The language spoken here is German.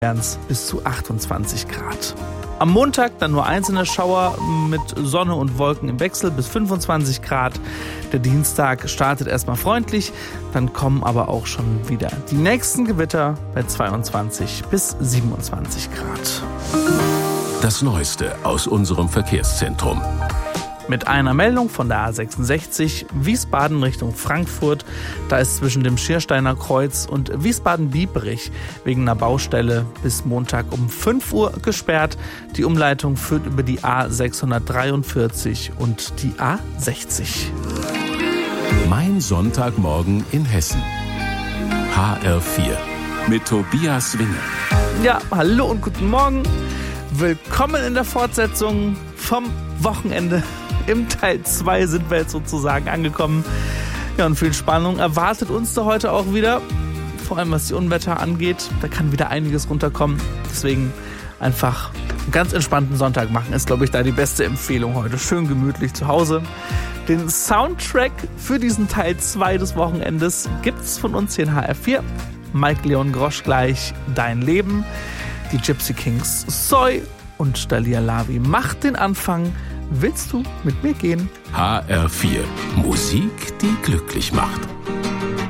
bis zu 28 Grad. Am Montag dann nur einzelne Schauer mit Sonne und Wolken im Wechsel bis 25 Grad. Der Dienstag startet erstmal freundlich, dann kommen aber auch schon wieder die nächsten Gewitter bei 22 bis 27 Grad. Das Neueste aus unserem Verkehrszentrum. Mit einer Meldung von der A66 Wiesbaden Richtung Frankfurt. Da ist zwischen dem Schiersteiner Kreuz und Wiesbaden-Biebrich wegen einer Baustelle bis Montag um 5 Uhr gesperrt. Die Umleitung führt über die A643 und die A60. Mein Sonntagmorgen in Hessen. HR4 mit Tobias Winger. Ja, hallo und guten Morgen. Willkommen in der Fortsetzung vom Wochenende. Im Teil 2 sind wir jetzt sozusagen angekommen. Ja, und viel Spannung erwartet uns da heute auch wieder. Vor allem was die Unwetter angeht. Da kann wieder einiges runterkommen. Deswegen einfach einen ganz entspannten Sonntag machen. Ist, glaube ich, da die beste Empfehlung heute. Schön gemütlich zu Hause. Den Soundtrack für diesen Teil 2 des Wochenendes gibt's von uns hier in HR4. Mike Leon Grosch gleich Dein Leben. Die Gypsy Kings Soy und Dalia Lavi macht den Anfang. Willst du mit mir gehen? HR4 Musik, die glücklich macht.